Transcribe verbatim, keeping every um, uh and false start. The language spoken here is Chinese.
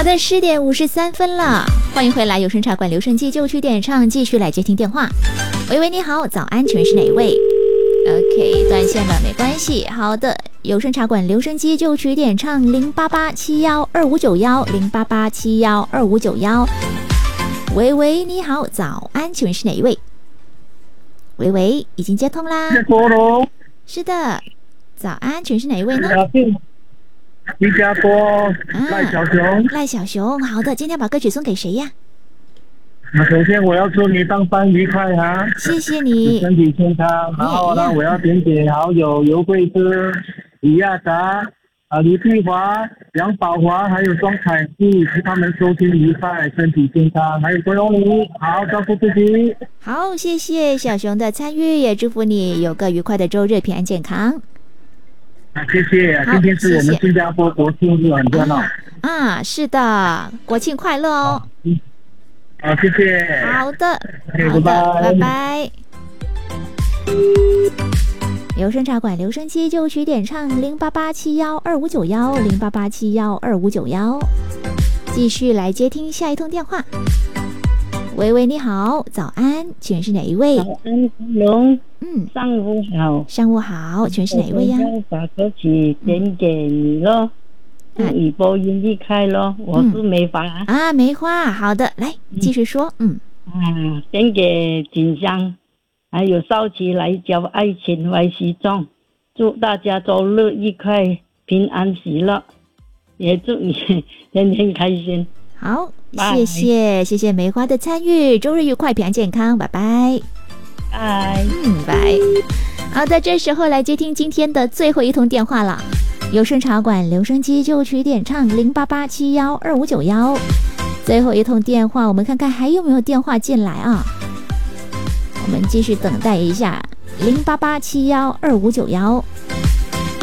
的，十点五十三分了，欢迎回来，有声茶馆留声机旧曲点唱，继续来接听电话。喂喂，你好，早安，请问是哪一位 ？OK， 断线了，没关系。好的，有声茶馆留声机旧曲点唱零八八七幺二五九幺零八八七幺二五九幺。喂喂，你好，早安，请问是哪一位？喂喂，已经接通啦。是的，早安，请问是哪一位呢？ 新加坡赖小熊， 赖小熊，好的，今天把歌曲送给谁呀？ 那首先我要祝你当班愉快哈， 谢谢你， 身体健康。然后呢，我要点给好友尤桂枝、李亚达、啊李碧华、杨宝华，还有庄凯富，祝他们收听愉快，身体健康。还有郭荣你，好照顾自己。 好，谢谢小熊的参与，也祝福你有个愉快的周日，平安健康。 啊，谢谢。今天是我们新加坡国庆日，很热闹。 啊，是的，国庆快乐哦。 嗯，好，谢谢。 好的， 好的，拜拜。有声茶馆留声机旧曲点唱零八八七幺二五九幺零八八七幺二五九幺，继续来接听下一通电话。喂喂，你好，早安，请问是哪一位？ 早安，龙。 嗯， 上午好。 上午好，请问是哪一位呀？ 我把歌曲点给你咯，嗯，雨波音一开咯，我是梅花、 嗯、啊，梅花，好的，来继续说，嗯， 啊，点给锦香，还有少奇来教爱情来西装，祝大家周日愉快，平安喜乐，也祝你天天开心。 好，谢谢谢谢梅花的参与，周日愉快，平安健康，拜拜。 拜， 嗯，拜。好的，这时候来接听今天的最后一通电话了。有声茶馆留声机旧曲点唱零八八七幺二五九幺，最后一通电话，我们看看还有没有电话进来啊？我们继续等待一下，零八八七幺二五九幺。